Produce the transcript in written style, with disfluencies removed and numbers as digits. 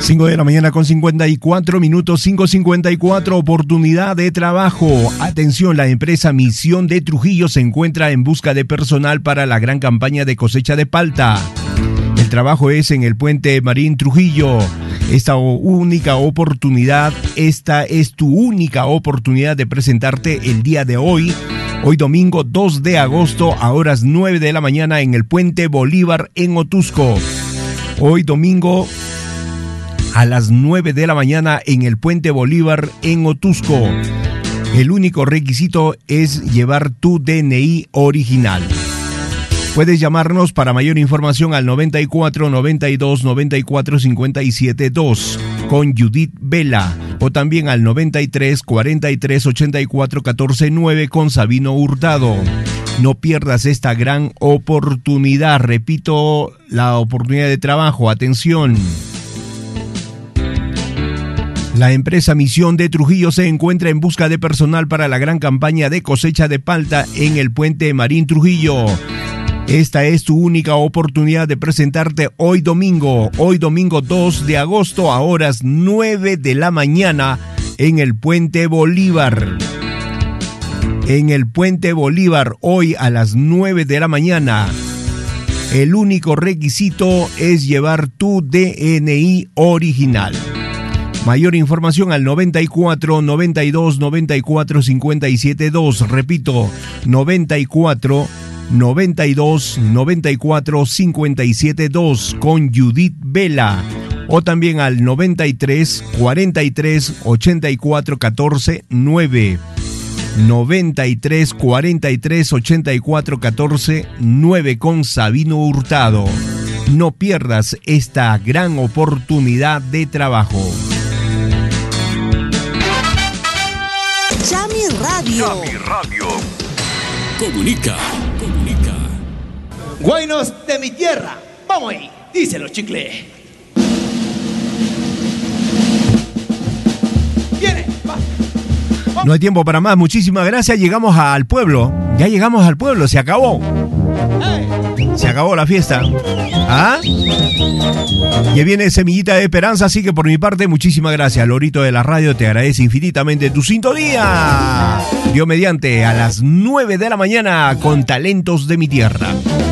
5 de la mañana con 54 minutos, 5:54, oportunidad de trabajo. Atención, la empresa Misión de Trujillo se encuentra en busca de personal para la gran campaña de cosecha de palta. El trabajo es en el Puente Marín Trujillo. Esta es tu única oportunidad de presentarte el día de hoy domingo 2 de agosto a horas 9 de la mañana en el Puente Bolívar en Otusco. Hoy domingo a las 9 de la mañana en el Puente Bolívar en Otusco. El único requisito es llevar tu DNI original. Puedes llamarnos para mayor información al 94 92 94 57 2 con Judith Vela o también al 93 43 84 14 9 con Sabino Hurtado. No pierdas esta gran oportunidad. Repito, la oportunidad de trabajo. Atención. La empresa Misión de Trujillo se encuentra en busca de personal para la gran campaña de cosecha de palta en el Puente Marín Trujillo. Esta es tu única oportunidad de presentarte hoy domingo 2 de agosto a horas 9 de la mañana en el Puente Bolívar. En el Puente Bolívar, hoy a las 9 de la mañana. El único requisito es llevar tu DNI original. Mayor información al 94 92 94 57 2. Repito, 94 92 94 57 2 con Judith Vela o también al 93 43 84 14 9. 93 43 84 14 9 con Sabino Hurtado. No pierdas esta gran oportunidad de trabajo. Yami Radio. Comunica. Guaynos de mi tierra. Vamos ahí. Díselo, chicle. Viene. Va. No hay tiempo para más. Muchísimas gracias. Llegamos al pueblo. Ya llegamos al pueblo. Se acabó. Se acabó la fiesta. ¿Ah? Ya viene Semillita de Esperanza, así que por mi parte, muchísimas gracias. Lorito de la radio te agradece infinitamente tu sintonía. Dios mediante, a las 9 de la mañana con Talentos de mi Tierra.